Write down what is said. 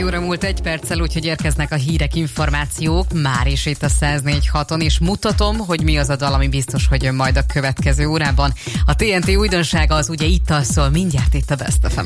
óra múlt 1 perccel, úgyhogy érkeznek a hírek, információk, már is itt a 104.6-on, és mutatom, hogy mi az a dal, ami biztos, hogy jön majd a következő órában. A TNT újdonsága az ugye itt szól, mindjárt itt a Best FM.